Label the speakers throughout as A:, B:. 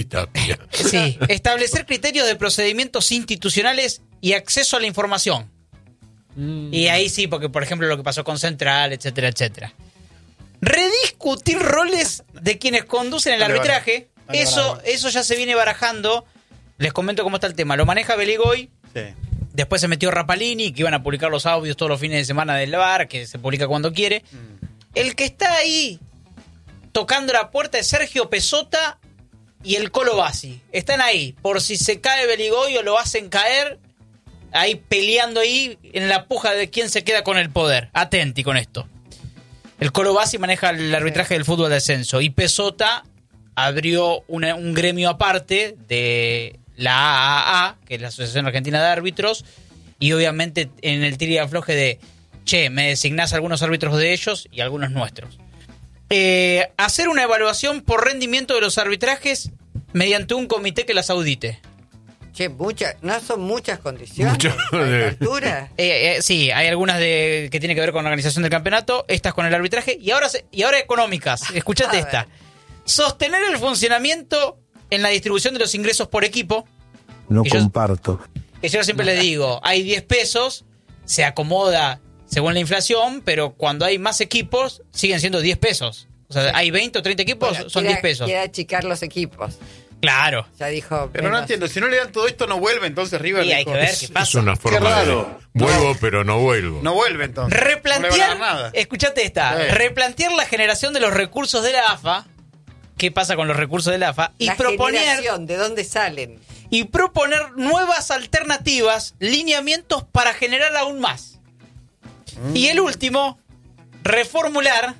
A: Sí, establecer criterios de procedimientos institucionales y acceso a la información. Y ahí sí, porque por ejemplo lo que pasó con Central, etcétera, etcétera. Rediscutir roles de quienes conducen el arbitraje. Eso ya se viene barajando. Les comento cómo está el tema. Lo maneja Beligoy.
B: Sí.
A: Después se metió Rapalini, que iban a publicar los audios todos los fines de semana del VAR, que se publica cuando quiere. El que está ahí tocando la puerta es Sergio Pesota y el Colo Bassi. Están ahí, por si se cae Beligoy o lo hacen caer, ahí peleando ahí en la puja de quién se queda con el poder. Atenti con esto. El Colo Bassi maneja el arbitraje del fútbol de ascenso y Pesota abrió un gremio aparte de la AAA, que es la Asociación Argentina de Árbitros, y obviamente en el tira y afloje de me designás algunos árbitros de ellos y algunos nuestros. Hacer una evaluación por rendimiento de los arbitrajes mediante un comité que las audite.
C: ¿No son muchas condiciones a esta altura?
A: Sí, hay algunas que tienen que ver con la organización del campeonato, estas con el arbitraje, y ahora económicas. Escuchate esta. Sostener el funcionamiento en la distribución de los ingresos por equipo.
D: No comparto.
A: Que yo siempre les digo, hay 10 pesos, se acomoda según la inflación, pero cuando hay más equipos, siguen siendo 10 pesos. O sea, hay 20 o 30 equipos, son 10 pesos.
C: Quiere achicar los equipos.
A: Claro.
C: Ya dijo.
B: Pero no entiendo, si no le dan todo esto, no vuelve, entonces River.
A: Y hay que ver qué pasa.
E: Es una forma
B: Qué raro.
E: Vuelvo, pero no vuelvo.
B: No vuelve entonces.
A: Replantear,
B: no le van a dar nada.
A: Escuchate esta, replantear la generación de los recursos de la AFA. ¿Qué pasa con los recursos de la AFA? Y
C: la
A: proponer,
C: generación, ¿de dónde salen?
A: Y proponer nuevas alternativas, lineamientos para generar aún más. Y el último, reformular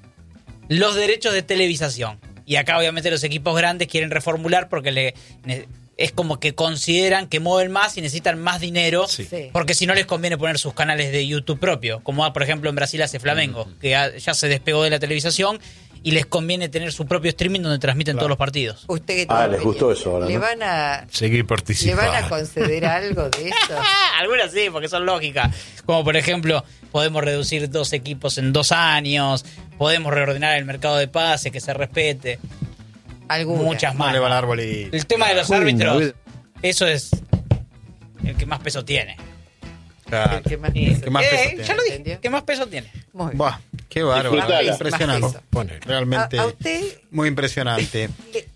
A: los derechos de televisación. Y acá obviamente los equipos grandes quieren reformular porque es como que consideran que mueven más y necesitan más dinero, porque si no les conviene poner sus canales de YouTube propio, como por ejemplo en Brasil hace Flamengo, que ya se despegó de la televisación y les conviene tener su propio streaming donde transmiten todos los partidos.
C: Usted
D: les gustó eso ahora, ¿no?
C: ¿Le van a
E: seguir participando?
C: ¿Le van a conceder algo de eso?
A: Algunas sí, porque son lógicas. Como por ejemplo, podemos reducir 2 equipos en 2 años, podemos reordenar el mercado de pases, que se respete.
C: Algunas.
A: Muchas más.
B: No le van a dar bolilla.
A: El tema de los árbitros, eso es el que más peso tiene.
B: Claro.
C: ¿Qué más peso
B: tiene?
A: Ya lo dije, ¿qué más peso tiene?
C: Muy bien.
B: Buah, qué bárbaro.
D: Disfrutala.
B: Impresionante. Realmente.
C: ¿A usted?
B: Muy impresionante.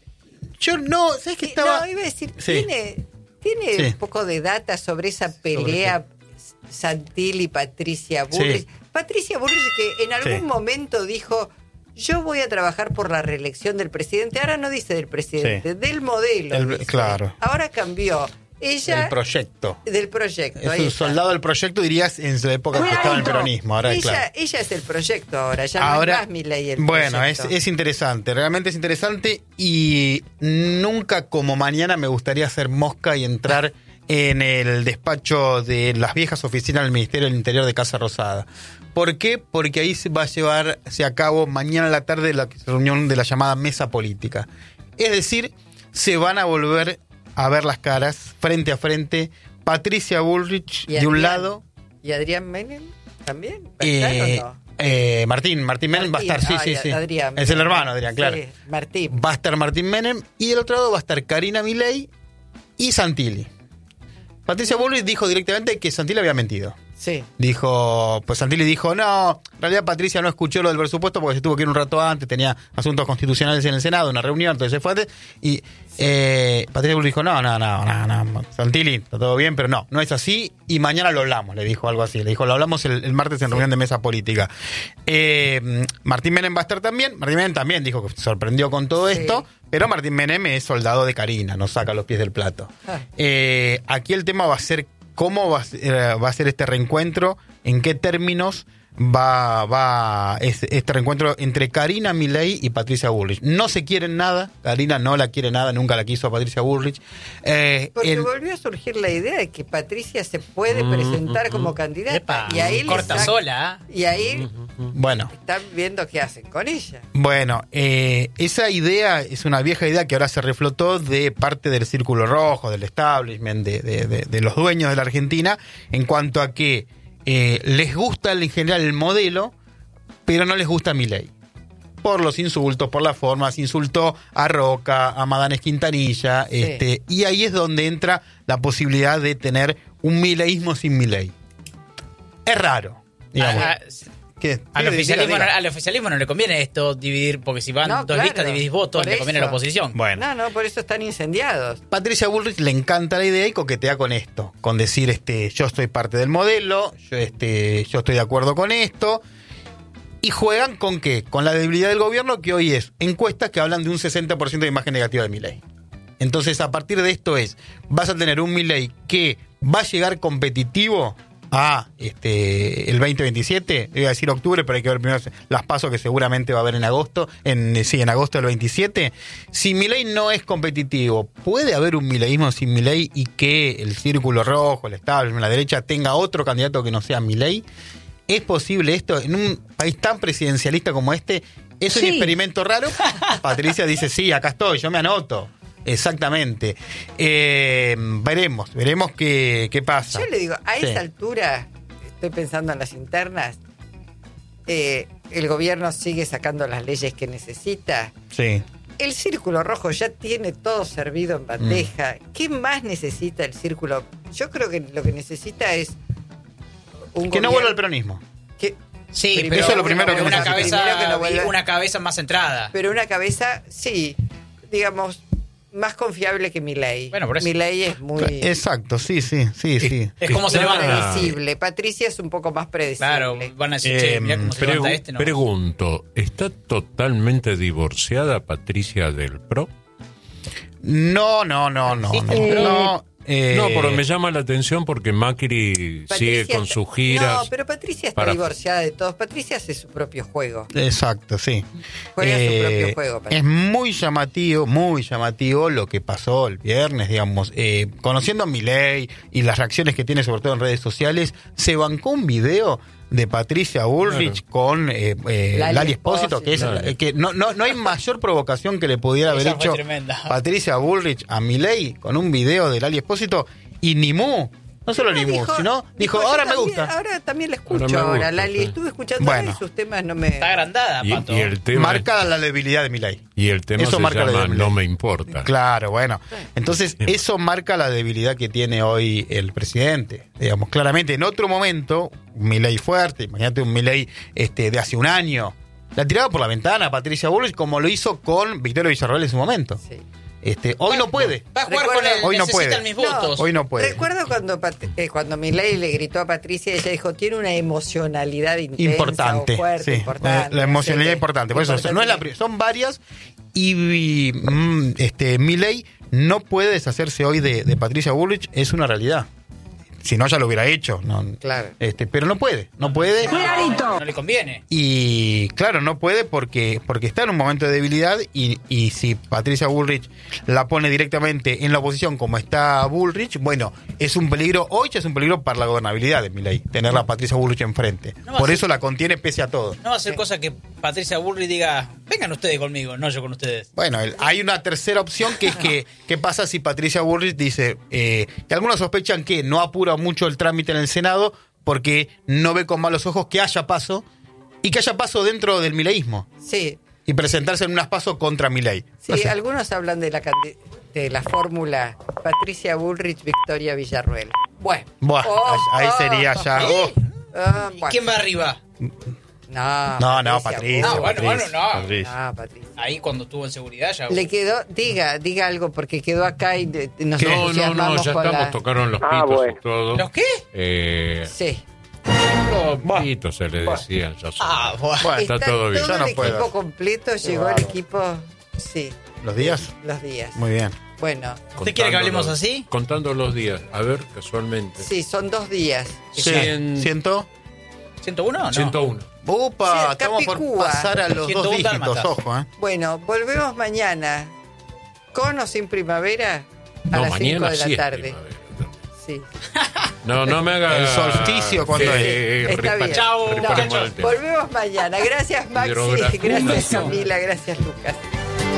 B: Yo no, ¿sabes qué estaba?
C: No, iba a decir,
B: Sí.
C: ¿tiene
B: Sí.
C: un poco de data sobre esa pelea Santilli y Patricia Bullrich?
B: Sí.
C: Patricia Bullrich, que en algún
B: Sí.
C: momento dijo: yo voy a trabajar por la reelección del presidente. Ahora no dice del presidente,
B: Sí.
C: del modelo. Dice.
B: Claro.
C: Ahora cambió. Ella.
B: El proyecto.
C: Del proyecto.
B: Es
C: ahí
B: un
C: está.
B: soldado del proyecto, dirías, en la época que estaba en el peronismo. Ahora, claro.
C: Ella es el proyecto ahora, ya no es más Milei el
B: bueno,
C: proyecto.
B: es interesante, realmente es interesante, y nunca como mañana me gustaría hacer mosca y entrar en el despacho de las viejas oficinas del Ministerio del Interior de Casa Rosada. ¿Por qué? Porque ahí se va a llevarse a cabo mañana a la tarde la reunión de la llamada mesa política. Es decir, se van a volver a ver las caras frente a frente, Patricia Bullrich
C: ¿Y
B: de un
C: Adrián?
B: lado.
C: ¿Y Adrián Menem también? ¿Va a estar o no?
B: Martín Menem va a estar, sí.
C: Adrián.
B: Es el hermano, Adrián, claro.
C: Sí, Martín.
B: Va a estar Martín Menem y del otro lado va a estar Karina Milei y Santilli. Patricia Bullrich dijo directamente que Santilli había mentido.
C: Sí.
B: Santilli dijo, no, en realidad Patricia no escuchó lo del presupuesto porque se tuvo que ir un rato antes, tenía asuntos constitucionales en el Senado, una reunión, entonces se fue antes, y Patricia Bullrich dijo, no, Santilli, está todo bien, pero no es así, y mañana lo hablamos, le dijo algo así, le dijo, lo hablamos el martes en reunión de mesa política. Martín Menem va a estar también, Martín Menem también dijo que se sorprendió con todo esto, pero Martín Menem es soldado de Karina, no saca los pies del plato. Aquí el tema va a ser cómo va a ser este reencuentro, en qué términos va este reencuentro entre Karina Milei y Patricia Bullrich. No se quieren nada, Karina no la quiere nada, nunca la quiso a Patricia Bullrich.
C: Porque volvió a surgir la idea de que Patricia se puede presentar como candidata.
A: Epa,
C: y ahí
A: corta sola.
C: Y ahí
B: bueno,
C: están viendo qué hacen con ella.
B: Bueno, esa idea es una vieja idea que ahora se reflotó de parte del Círculo Rojo, del establishment, de los dueños de la Argentina, en cuanto a que les gusta en general el modelo, pero no les gusta Milei. por los insultos, por las formas, insultó a Roca, a Madanes Quintanilla, y ahí es donde entra la posibilidad de tener un mileísmo sin Milei. Es raro, digamos.
A: Al oficialismo no le conviene esto dividir, porque si van dos listas, dividís votos, le conviene a la oposición.
B: Bueno.
C: No, por eso están incendiados.
B: Patricia Bullrich le encanta la idea y coquetea con esto, con decir, yo estoy parte del modelo, yo estoy de acuerdo con esto. ¿Y juegan con qué? Con la debilidad del gobierno, que hoy es encuestas que hablan de un 60% de imagen negativa de Milei. Entonces, a partir de esto vas a tener un Milei que va a llegar competitivo a el 2027, iba a decir octubre, pero hay que ver primero las pasos que seguramente va a haber en agosto, en agosto del 27. Si Milei no es competitivo, ¿puede haber un mileísmo sin Milei y que el círculo rojo, el establishment, la derecha, tenga otro candidato que no sea Milei? ¿Es posible esto en un país tan presidencialista como este? ¿Es un experimento raro? Patricia dice, sí, acá estoy, yo me anoto. Exactamente. Veremos qué pasa.
C: Yo le digo, a esa altura, estoy pensando en las internas, el gobierno sigue sacando las leyes que necesita.
B: Sí.
C: El círculo rojo ya tiene todo servido en bandeja. ¿Qué más necesita el círculo? Yo creo que lo que necesita es
B: que no vuelva al peronismo.
A: Sí,
B: pero eso es lo primero que
A: necesita. Una cabeza más centrada.
C: Pero una cabeza, sí, digamos, más confiable que Milei.
A: Bueno, por eso.
C: Milei es muy...
B: Exacto, sí.
A: Es como se levanta.
C: Predecible. Patricia es un poco más predecible.
A: Claro, van a decir, mirá cómo se levanta ¿no?
E: Pregunto, ¿está totalmente divorciada Patricia del PRO?
B: No.
E: No, pero me llama la atención porque Macri sigue con sus giras.
C: No, pero Patricia está divorciada de todos. Patricia hace su propio juego.
B: Exacto, sí.
C: Juega su propio juego.
B: Es muy llamativo lo que pasó el viernes, digamos. Conociendo a Milei y las reacciones que tiene, sobre todo en redes sociales, se bancó un video de Patricia Bullrich con Lali Espósito, que es que no hay mayor provocación que le pudiera haber hecho Patricia Bullrich a Milei con un video de Lali Espósito y Nimú. No solo Nimú, sino dijo ahora me gusta.
C: Ahora también la escucho. Ahora Lali, estuve escuchando y sus temas no me...
A: Está agrandada, Pato.
E: Y el tema
B: marca la debilidad de Milei.
E: Y el tema
B: eso
E: se
B: marca
E: llama No me importa.
B: Claro, bueno. Entonces, eso marca la debilidad que tiene hoy el presidente. Digamos, claramente, en otro momento, un Milei fuerte, imagínate un Milei de hace un año, la tiraba por la ventana a Patricia Bullrich como lo hizo con Victoria Villarroel en su momento. Sí. Hoy no puede.
A: Va a jugar con él.
B: Hoy no puede.
A: Mis votos.
B: Hoy no puede.
C: Recuerdo cuando Milei le gritó a Patricia, ella dijo, tiene una emocionalidad intensa
B: importante,
C: fuerte,
B: sí,
C: importante.
B: La emocionalidad importante. Por eso no es la son varias y Milei no puede deshacerse hoy de Patricia Bullrich, es una realidad. Si no, ya lo hubiera hecho. No,
C: claro.
B: Pero no puede. No
A: le conviene.
B: Y claro, no puede porque está en un momento de debilidad y si Patricia Bullrich la pone directamente en la oposición como está Bullrich, bueno, es un peligro, hoy ya es un peligro para la gobernabilidad de Milei, tener a Patricia Bullrich enfrente. Por eso la contiene pese a todo.
A: No va a ser cosa que Patricia Bullrich diga, vengan ustedes conmigo, no yo con ustedes.
B: Bueno, hay una tercera opción que es ¿qué pasa si Patricia Bullrich dice, que algunos sospechan que no apura mucho el trámite en el Senado porque no ve con malos ojos que haya paso y que haya paso dentro del mileísmo.
C: Sí.
B: Y presentarse en unas pasos contra Milei.
C: Sí, algunos hablan de la fórmula Patricia Bullrich, Victoria Villarruel. Bueno.
B: Ahí sería ya.
A: ¿Quién va arriba?
B: No, Patricia.
A: No. Patricia. Ahí cuando estuvo en seguridad ya.
C: Le quedó, diga algo porque quedó acá y nos
E: No, ya estamos, tocaron los pitos y todo.
A: ¿Los qué?
C: Sí.
E: Los pitos se le decían.
C: Bueno,
E: está todo bien.
C: Todo el equipo completo, llegó el equipo, sí.
B: ¿Los días?
C: Los días.
B: Muy bien.
C: Bueno.
A: ¿Usted quiere que hablemos así?
E: Contando los días, a ver, casualmente.
C: Sí, son 2 días.
B: ¿101?
A: No.
E: 101.
B: Upa, estamos por pasar a los 2 dígitos, ojo.
C: Bueno, volvemos mañana, con o sin primavera, a las 5 de la tarde. Sí.
E: No me haga...
B: El solsticio, ¿cuándo es?
C: Está bien.
A: Chao.
C: Volvemos mañana. Gracias, Maxi. Gracias, Camila. Gracias, Lucas.